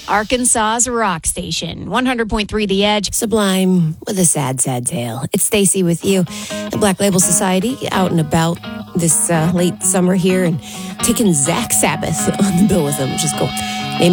Arkansas's rock station. 100.3 The Edge. Sublime with a sad, sad tale. It's Stacy with you. The Black Label Society out and about this late summer here and taking Zach Sabbath on the bill with them, which is cool.